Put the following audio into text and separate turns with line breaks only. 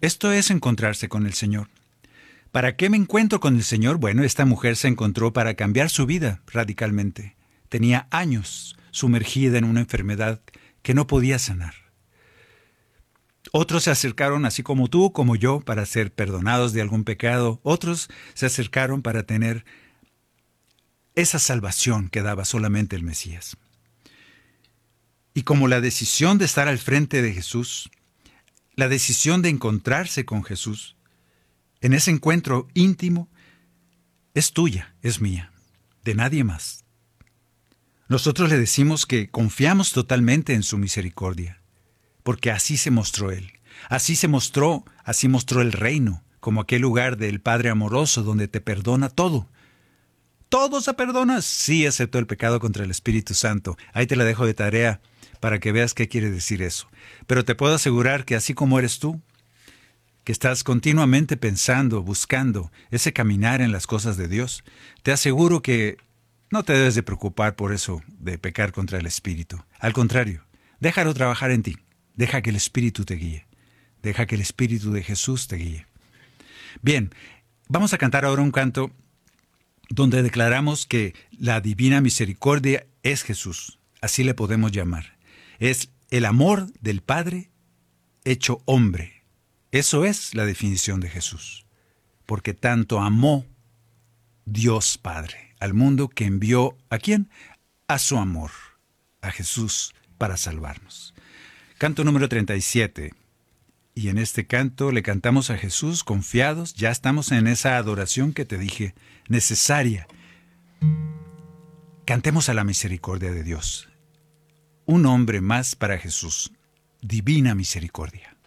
Esto es encontrarse con el Señor. ¿Para qué me encuentro con el Señor? Bueno, esta mujer se encontró para cambiar su vida radicalmente. Tenía años sumergida en una enfermedad que no podía sanar. Otros se acercaron, así como tú, como yo, para ser perdonados de algún pecado. Otros se acercaron para tener esa salvación que daba solamente el Mesías. Y como la decisión de estar al frente de Jesús, la decisión de encontrarse con Jesús, en ese encuentro íntimo, es tuya, es mía, de nadie más. Nosotros le decimos que confiamos totalmente en su misericordia, porque así se mostró Él. Así mostró el reino, como aquel lugar del Padre amoroso donde te perdona todo. ¿Todo se perdona? Sí, excepto el pecado contra el Espíritu Santo. Ahí te la dejo de tarea para que veas qué quiere decir eso. Pero te puedo asegurar que así como eres tú, que estás continuamente pensando, buscando ese caminar en las cosas de Dios, te aseguro que no te debes de preocupar por eso de pecar contra el Espíritu. Al contrario, déjalo trabajar en ti. Deja que el Espíritu te guíe. Deja que el Espíritu de Jesús te guíe. Bien, vamos a cantar ahora un canto donde declaramos que la divina misericordia es Jesús. Así le podemos llamar. Es el amor del Padre hecho hombre. Eso es la definición de Jesús. Porque tanto amó Dios Padre al mundo que envió ¿a quién? A su amor, a Jesús, para salvarnos. Canto número 37. Y en este canto le cantamos a Jesús confiados. Ya estamos en esa adoración que te dije, necesaria. Cantemos a la misericordia de Dios. Un hombre más para Jesús. Divina misericordia.